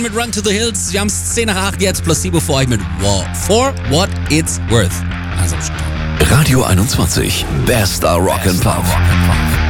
Morgan mit Run to the Hills. Wir haben es 10 nach 8 jetzt, Placebo für euch mit For What It's Worth. Also, Radio 21, bester Rock and Pop.